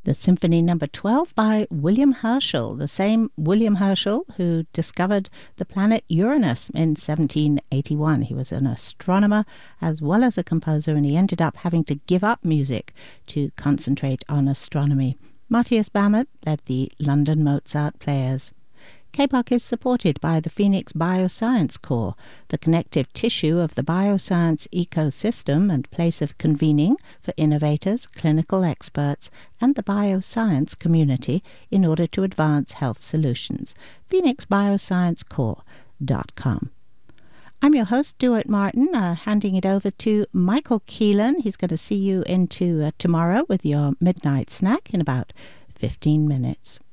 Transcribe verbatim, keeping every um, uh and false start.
The Symphony Number twelve by William Herschel, the same William Herschel who discovered the planet Uranus in seventeen eighty-one. He was an astronomer as well as a composer, and he ended up having to give up music to concentrate on astronomy. Matthias Bammert led the London Mozart Players. K B O C is supported by the Phoenix Bioscience Core, the connective tissue of the bioscience ecosystem and place of convening for innovators, clinical experts, and the bioscience community in order to advance health solutions. phoenix bioscience core dot com. I'm your host, Duart Martin, uh, handing it over to Michael Keelan. He's going to see you into uh, tomorrow with your midnight snack in about fifteen minutes.